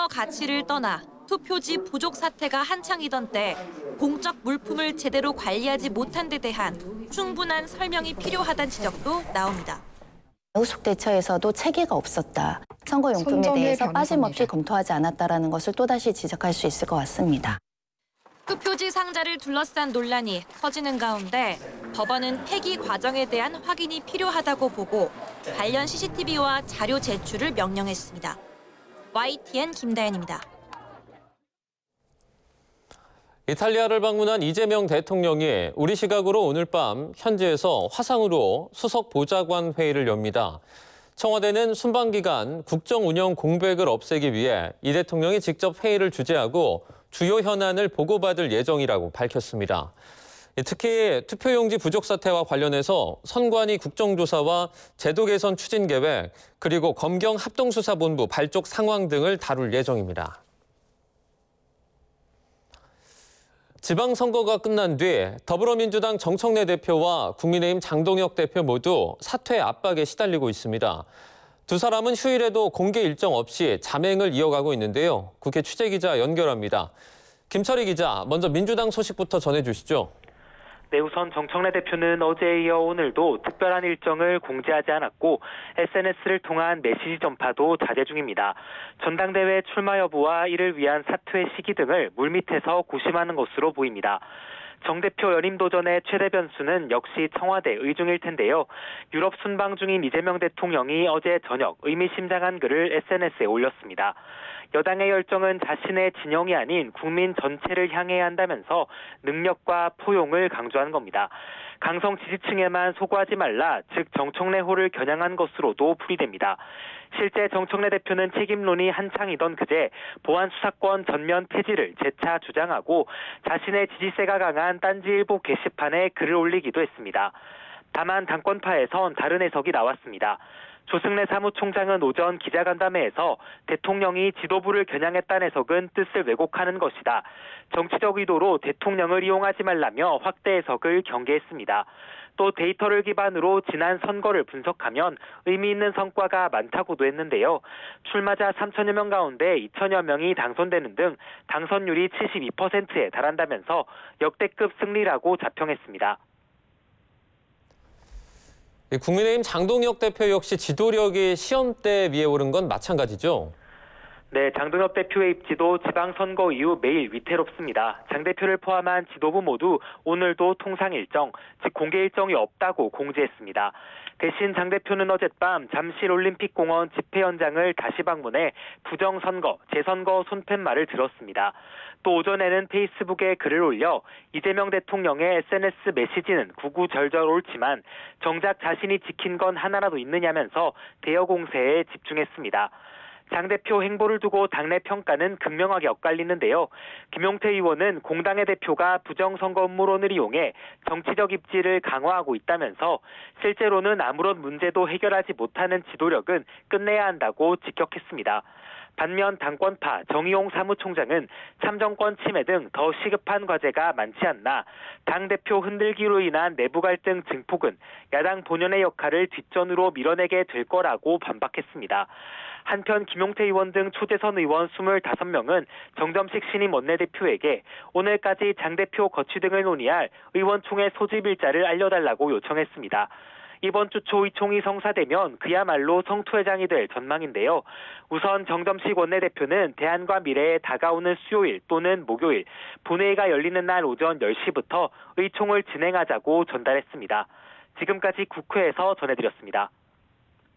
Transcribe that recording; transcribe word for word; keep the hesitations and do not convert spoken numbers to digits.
선거 가치를 떠나 투표지 부족 사태가 한창이던 때 공적 물품을 제대로 관리하지 못한 데 대한 충분한 설명이 필요하다는 지적도 나옵니다. 후속 대처에서도 체계가 없었다. 선거용품에 대해서 빠짐없이 검토하지 않았다는 것을 또다시 지적할 수 있을 것 같습니다. 투표지 상자를 둘러싼 논란이 커지는 가운데 법원은 폐기 과정에 대한 확인이 필요하다고 보고 관련 씨씨티비와 자료 제출을 명령했습니다. 와이티엔 김다현입니다. 이탈리아를 방문한 이재명 대통령이 우리 시각으로 오늘 밤 현지에서 화상으로 수석 보좌관 회의를 엽니다. 청와대는 순방 기간 국정 운영 공백을 없애기 위해 이 대통령이 직접 회의를 주재하고 주요 현안을 보고받을 예정이라고 밝혔습니다. 특히 투표용지 부족 사태와 관련해서 선관위 국정조사와 제도 개선 추진 계획, 그리고 검경 합동수사본부 발족 상황 등을 다룰 예정입니다. 지방선거가 끝난 뒤 더불어민주당 정청래 대표와 국민의힘 장동혁 대표 모두 사퇴 압박에 시달리고 있습니다. 두 사람은 휴일에도 공개 일정 없이 잠행을 이어가고 있는데요. 국회 취재기자 연결합니다. 김철희 기자, 먼저 민주당 소식부터 전해주시죠. 네, 우선 정청래 대표는 어제에 이어 오늘도 특별한 일정을 공지하지 않았고 에스엔에스를 통한 메시지 전파도 자제 중입니다. 전당대회 출마 여부와 이를 위한 사퇴 시기 등을 물밑에서 고심하는 것으로 보입니다. 정 대표 연임 도전의 최대 변수는 역시 청와대 의중일 텐데요. 유럽 순방 중인 이재명 대통령이 어제 저녁 의미심장한 글을 에스엔에스에 올렸습니다. 여당의 열정은 자신의 진영이 아닌 국민 전체를 향해야 한다면서 능력과 포용을 강조한 겁니다. 강성 지지층에만 소구하지 말라, 즉 정청래호를 겨냥한 것으로도 풀이됩니다. 실제 정청래 대표는 책임론이 한창이던 그제 보안 수사권 전면 폐지를 재차 주장하고 자신의 지지세가 강한 딴지일보 게시판에 글을 올리기도 했습니다. 다만 당권파에선 다른 해석이 나왔습니다. 조승래 사무총장은 오전 기자간담회에서 대통령이 지도부를 겨냥했다는 해석은 뜻을 왜곡하는 것이다. 정치적 의도로 대통령을 이용하지 말라며 확대 해석을 경계했습니다. 또 데이터를 기반으로 지난 선거를 분석하면 의미 있는 성과가 많다고도 했는데요. 출마자 삼천여 명 가운데 이천여 명이 당선되는 등 당선율이 칠십이 퍼센트에 달한다면서 역대급 승리라고 자평했습니다. 국민의힘 장동혁 대표 역시 지도력이 시험대 위에 오른 건 마찬가지죠? 네, 장동혁 대표의 입지도 지방선거 이후 매일 위태롭습니다. 장 대표를 포함한 지도부 모두 오늘도 통상 일정, 즉 공개 일정이 없다고 공지했습니다. 대신 장 대표는 어젯밤 잠실 올림픽공원 집회 현장을 다시 방문해 부정선거, 재선거 손팻말을 들었습니다. 또 오전에는 페이스북에 글을 올려 이재명 대통령의 에스엔에스 메시지는 구구절절 옳지만 정작 자신이 지킨 건 하나라도 있느냐면서 대여 공세에 집중했습니다. 장 대표 행보를 두고 당내 평가는 극명하게 엇갈리는데요. 김용태 의원은 공당의 대표가 부정선거 음모론을 이용해 정치적 입지를 강화하고 있다면서 실제로는 아무런 문제도 해결하지 못하는 지도력은 끝내야 한다고 직격했습니다. 반면 당권파 정의용 사무총장은 참정권 침해 등 더 시급한 과제가 많지 않나, 당대표 흔들기로 인한 내부 갈등 증폭은 야당 본연의 역할을 뒷전으로 밀어내게 될 거라고 반박했습니다. 한편 김용태 의원 등 초대선 의원 이십오 명은 정점식 신임 원내대표에게 오늘까지 장 대표 거취 등을 논의할 의원총회 소집 일자를 알려달라고 요청했습니다. 이번 주 초 의총이 성사되면 그야말로 성투회장이 될 전망인데요. 우선 정점식 원내대표는 대안과 미래에 다가오는 수요일 또는 목요일 본회의가 열리는 날 오전 열 시부터 의총을 진행하자고 전달했습니다. 지금까지 국회에서 전해드렸습니다.